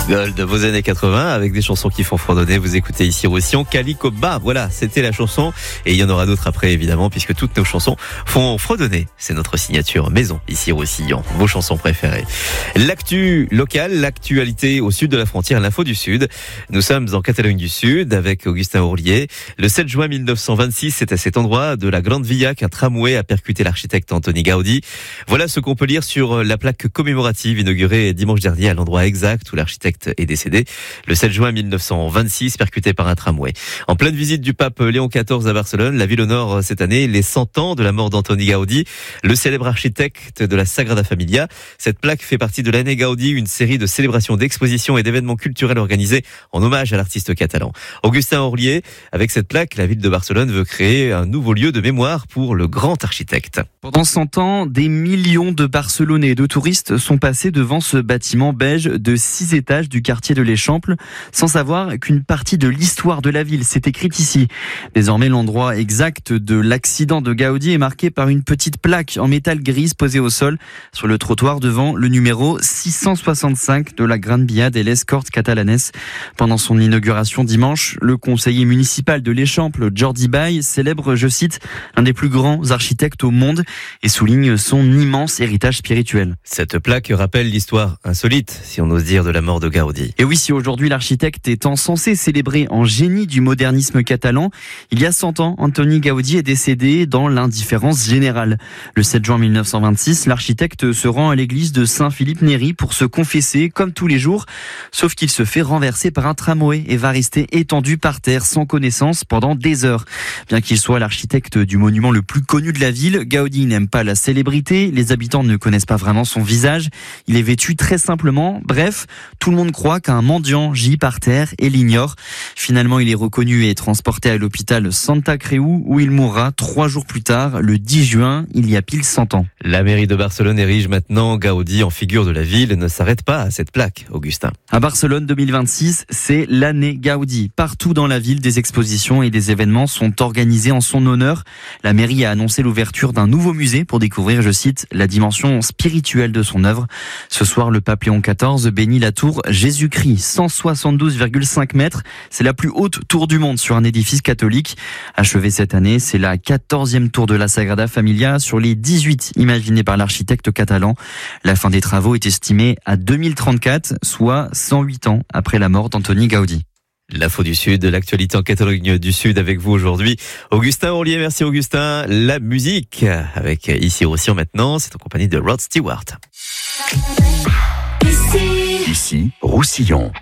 Gold, vos années 80, avec des chansons qui font fredonner. Vous écoutez ici Roussillon, Calico Ba. Voilà, c'était la chanson. Et il y en aura d'autres après, évidemment, puisque toutes nos chansons font fredonner. C'est notre signature maison, ici Roussillon. Vos chansons préférées. L'actu locale, l'actualité au sud de la frontière, l'info du sud. Nous sommes en Catalogne du Sud avec Augustin Ourlier. Le 7 juin 1926, c'est à cet endroit de la Grande Villa qu'un tramway a percuté l'architecte Antoni Gaudi. Voilà ce qu'on peut lire sur la plaque commémorative inaugurée dimanche dernier à l'endroit exact où l'architecte est décédé. Le 7 juin 1926, percuté par un tramway. En pleine visite du pape Léon XIV à Barcelone, la ville honore cette année les 100 ans de la mort d'Antoni Gaudi, le célèbre architecte de la Sagrada Familia. Cette plaque fait partie de l'année Gaudi, une série de célébrations, d'expositions et d'événements culturels organisés en hommage à l'artiste catalan. Augustin Ourlier, avec cette plaque, la ville de Barcelone veut créer un nouveau lieu de mémoire pour le grand architecte. Pendant 100 ans, des millions de Barcelonais et de touristes sont passés devant ce bâtiment beige de 6 étages du quartier de l'Échampple, sans savoir qu'une partie de l'histoire de la ville s'est écrite ici. Désormais, l'endroit exact de l'accident de Gaudi est marqué par une petite plaque en métal grise posée au sol sur le trottoir devant le numéro 665 de la Gran Via de les Corts Catalanes. Pendant son inauguration dimanche, le conseiller municipal de l'Échampple, Jordi Bay, célèbre, je cite, un des plus grands architectes au monde et souligne son immense héritage spirituel. Cette plaque rappelle l'histoire insolite, si on ose dire, de la mort de Gaudi. Et oui, si aujourd'hui l'architecte est censé célébrer en génie du modernisme catalan, il y a 100 ans, Antoni Gaudi est décédé dans l'indifférence générale. Le 7 juin 1926, l'architecte se rend à l'église de Saint-Philippe Néri pour se confesser comme tous les jours, sauf qu'il se fait renverser par un tramway et va rester étendu par terre sans connaissance pendant des heures. Bien qu'il soit l'architecte du monument le plus connu de la ville, Gaudi n'aime pas la célébrité, les habitants ne connaissent pas vraiment son visage, il est vêtu très simplement, bref, tout le monde croit qu'un mendiant gît par terre et l'ignore. Finalement, il est reconnu et transporté à l'hôpital Santa Creu où il mourra 3 jours plus tard, le 10 juin, il y a pile 100 ans. La mairie de Barcelone érige maintenant Gaudi en figure de la ville et ne s'arrête pas à cette plaque, Augustin. À Barcelone 2026, c'est l'année Gaudi. Partout dans la ville, des expositions et des événements sont organisés en son honneur. La mairie a annoncé l'ouverture d'un nouveau musée pour découvrir, je cite, la dimension spirituelle de son œuvre. Ce soir, le pape Léon XIV bénit la tour Jésus-Christ, 172,5 mètres. C'est la plus haute tour du monde sur un édifice catholique. Achevée cette année, c'est la 14e tour de la Sagrada Familia sur les 18 imaginées par l'architecte catalan. La fin des travaux est estimée à 2034, soit 108 ans après la mort d'Antoni Gaudi. L'info du Sud, l'actualité en Catalogne du Sud avec vous aujourd'hui. Augustin Ourlier, merci Augustin. La musique avec ici Roussillon maintenant, c'est en compagnie de Rod Stewart. Ici Roussillon.